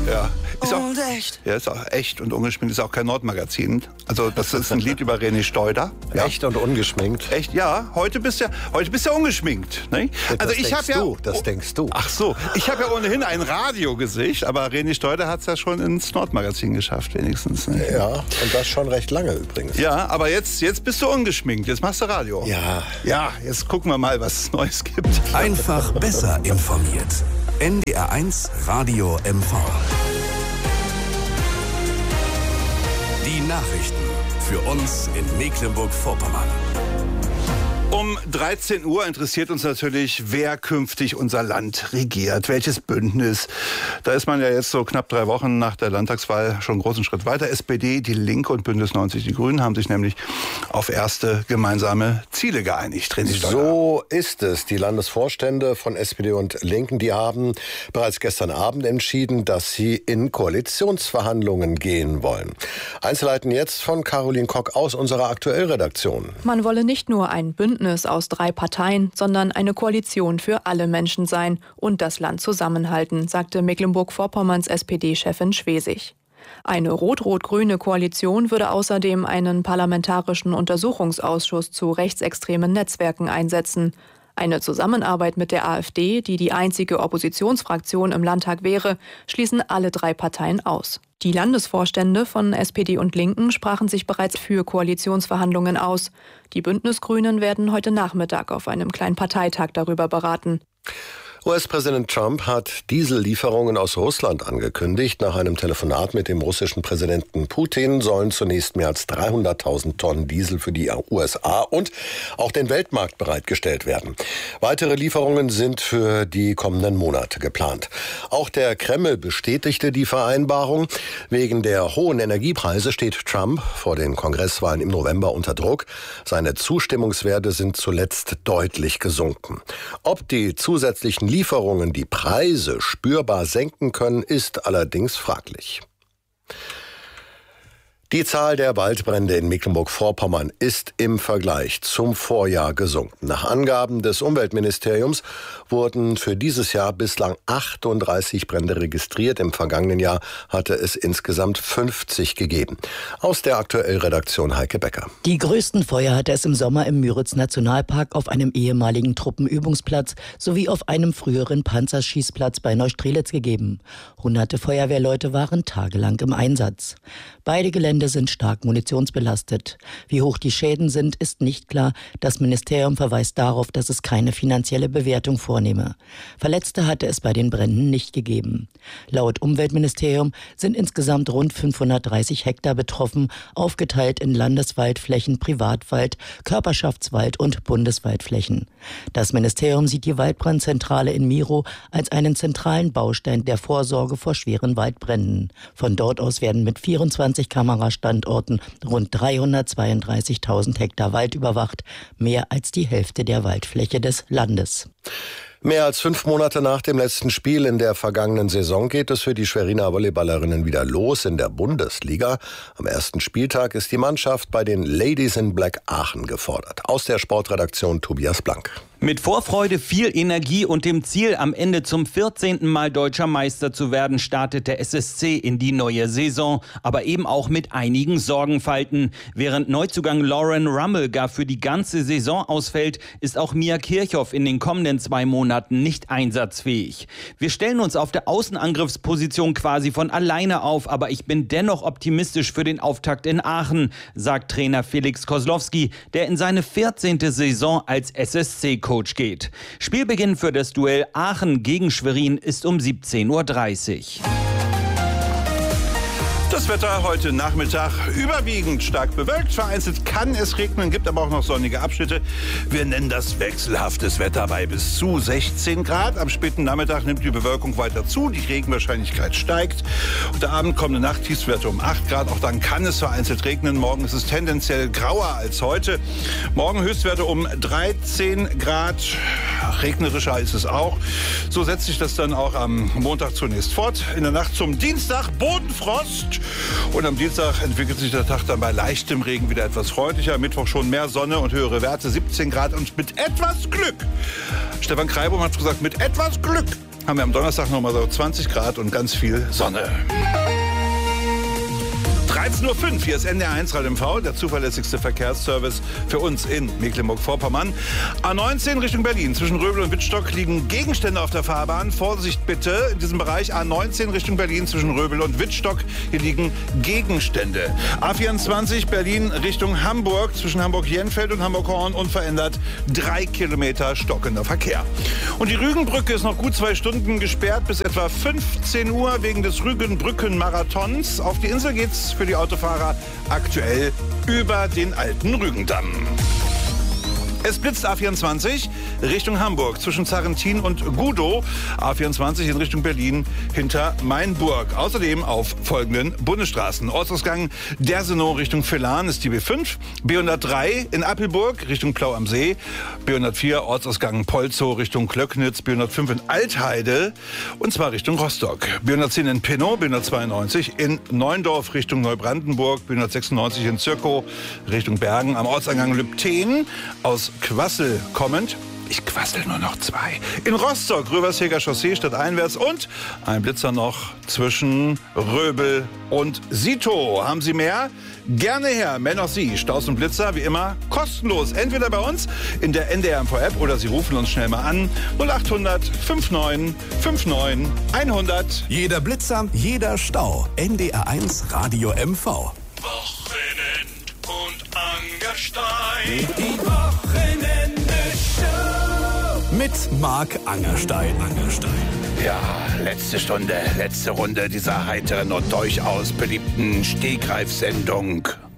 Ja. Ist auch, Und echt. Ja, ist auch echt und ungeschminkt. Ist auch kein Nordmagazin. Also das ist ein Lied über René Steuder. Ja. Echt und ungeschminkt? Echt, ja. Heute bist du ungeschminkt. Ne? Das denkst du. Ach so. Ich habe ja ohnehin ein Radiogesicht, aber René Steuder hat es ja schon ins Nordmagazin geschafft, wenigstens. Ne? Ja, und das schon recht lange übrigens. Ja, aber jetzt bist du ungeschminkt. Jetzt machst du Radio. Ja. Ja, jetzt gucken wir mal, was es Neues gibt. Einfach besser informiert. NDR1 Radio MV. Die Nachrichten für uns in Mecklenburg-Vorpommern. Um 13 Uhr interessiert uns natürlich, wer künftig unser Land regiert, welches Bündnis. Da ist man ja jetzt so knapp 3 Wochen nach der Landtagswahl schon einen großen Schritt weiter. SPD, die Linke und Bündnis 90 Die Grünen haben sich nämlich auf erste gemeinsame Ziele geeinigt. So ist es. Die Landesvorstände von SPD und Linken, die haben bereits gestern Abend entschieden, dass sie in Koalitionsverhandlungen gehen wollen. Einzelheiten jetzt von Caroline Kock aus unserer Aktuellredaktion. Man wolle nicht nur ein Bündnis aus 3 Parteien, sondern eine Koalition für alle Menschen sein und das Land zusammenhalten, sagte Mecklenburg-Vorpommerns SPD-Chefin Schwesig. Eine rot-rot-grüne Koalition würde außerdem einen parlamentarischen Untersuchungsausschuss zu rechtsextremen Netzwerken einsetzen. Eine Zusammenarbeit mit der AfD, die die einzige Oppositionsfraktion im Landtag wäre, schließen alle 3 Parteien aus. Die Landesvorstände von SPD und Linken sprachen sich bereits für Koalitionsverhandlungen aus. Die Bündnisgrünen werden heute Nachmittag auf einem kleinen Parteitag darüber beraten. US-Präsident Trump hat Diesellieferungen aus Russland angekündigt. Nach einem Telefonat mit dem russischen Präsidenten Putin sollen zunächst mehr als 300.000 Tonnen Diesel für die USA und auch den Weltmarkt bereitgestellt werden. Weitere Lieferungen sind für die kommenden Monate geplant. Auch der Kreml bestätigte die Vereinbarung. Wegen der hohen Energiepreise steht Trump vor den Kongresswahlen im November unter Druck. Seine Zustimmungswerte sind zuletzt deutlich gesunken. Ob die zusätzlichen Lieferungen die Preise spürbar senken können, ist allerdings fraglich. Die Zahl der Waldbrände in Mecklenburg-Vorpommern ist im Vergleich zum Vorjahr gesunken. Nach Angaben des Umweltministeriums wurden für dieses Jahr bislang 38 Brände registriert. Im vergangenen Jahr hatte es insgesamt 50 gegeben. Aus der Aktuellredaktion Heike Becker. Die größten Feuer hatte es im Sommer im Müritz-Nationalpark auf einem ehemaligen Truppenübungsplatz sowie auf einem früheren Panzerschießplatz bei Neustrelitz gegeben. Hunderte Feuerwehrleute waren tagelang im Einsatz. Beide Gelände sind stark munitionsbelastet. Wie hoch die Schäden sind, ist nicht klar. Das Ministerium verweist darauf, dass es keine finanzielle Bewertung vornehme. Verletzte hatte es bei den Bränden nicht gegeben. Laut Umweltministerium sind insgesamt rund 530 Hektar betroffen, aufgeteilt in Landeswaldflächen, Privatwald, Körperschaftswald und Bundeswaldflächen. Das Ministerium sieht die Waldbrandzentrale in Miro als einen zentralen Baustein der Vorsorge vor schweren Waldbränden. Von dort aus werden mit 24 Kamerastandorten rund 332.000 Hektar Wald überwacht, mehr als die Hälfte der Waldfläche des Landes. Mehr als 5 Monate nach dem letzten Spiel in der vergangenen Saison geht es für die Schweriner Volleyballerinnen wieder los in der Bundesliga. Am ersten Spieltag ist die Mannschaft bei den Ladies in Black Aachen gefordert. Aus der Sportredaktion Tobias Blank. Mit Vorfreude, viel Energie und dem Ziel, am Ende zum 14. Mal deutscher Meister zu werden, startet der SSC in die neue Saison, aber eben auch mit einigen Sorgenfalten. Während Neuzugang Lauren Rummel gar für die ganze Saison ausfällt, ist auch Mia Kirchhoff in den kommenden 2 Monaten nicht einsatzfähig. Wir stellen uns auf der Außenangriffsposition quasi von alleine auf, aber ich bin dennoch optimistisch für den Auftakt in Aachen, sagt Trainer Felix Kozlowski, der in seine 14. Saison als SSC-Coach geht. Spielbeginn für das Duell Aachen gegen Schwerin ist um 17:30 Uhr. Das Wetter heute Nachmittag überwiegend stark bewölkt. Vereinzelt kann es regnen, gibt aber auch noch sonnige Abschnitte. Wir nennen das wechselhaftes Wetter bei bis zu 16 Grad. Am späten Nachmittag nimmt die Bewölkung weiter zu, die Regenwahrscheinlichkeit steigt. Und der Abend kommende Nacht Tiefstwerte um 8 Grad. Auch dann kann es vereinzelt regnen. Morgen ist es tendenziell grauer als heute. Morgen Höchstwerte um 13 Grad. Regnerischer ist es auch. So setzt sich das dann auch am Montag zunächst fort. In der Nacht zum Dienstag Bodenfrost. Und am Dienstag entwickelt sich der Tag dann bei leichtem Regen wieder etwas freundlicher. Mittwoch schon mehr Sonne und höhere Werte, 17 Grad und mit etwas Glück. Stefan Kreibum hat gesagt, mit etwas Glück haben wir am Donnerstag nochmal so 20 Grad und ganz viel Sonne. 13.05 Uhr, hier ist NDR1 Radio MV, der zuverlässigste Verkehrsservice für uns in Mecklenburg-Vorpommern. A19 Richtung Berlin, zwischen Röbel und Wittstock liegen Gegenstände auf der Fahrbahn. Vorsicht bitte, in diesem Bereich A19 Richtung Berlin, zwischen Röbel und Wittstock, hier liegen Gegenstände. A24 Berlin Richtung Hamburg, zwischen Hamburg-Jenfeld und Hamburg-Horn unverändert 3 Kilometer stockender Verkehr. Und die Rügenbrücke ist noch gut 2 Stunden gesperrt bis etwa 15 Uhr wegen des Rügenbrücken-Marathons. Auf die Insel geht's für die Autofahrer aktuell über den alten Rügendamm. Es blitzt A24 Richtung Hamburg zwischen Zarrentin und Gudow. A24 in Richtung Berlin hinter Mainburg. Außerdem auf folgenden Bundesstraßen. Ortsausgang Dersenow Richtung Villars ist die B5. B103 in Appelburg Richtung Plau am See. B104 Ortsausgang Polzow Richtung Klöcknitz. B105 in Altheide und zwar Richtung Rostock. B110 in Pinnow. B192 in Neundorf Richtung Neubrandenburg. B196 in Zirkow Richtung Bergen. Am Ortseingang Lübten aus Quassel kommend. Ich quassel nur noch 2. In Rostock, Röversheger Chaussee stadteinwärts und ein Blitzer noch zwischen Röbel und Sito. Haben Sie mehr? Gerne her, mehr noch Sie. Staus und Blitzer, wie immer, kostenlos. Entweder bei uns in der NDR-MV-App oder Sie rufen uns schnell mal an. 0800 59 59 100. Jeder Blitzer, jeder Stau. NDR1 Radio MV. Wochenend und Angerstein. Die Wochenende-Show. Mit Marc Angerstein. Ja, letzte Stunde, letzte Runde dieser heiteren und durchaus beliebten Stegreifsendung.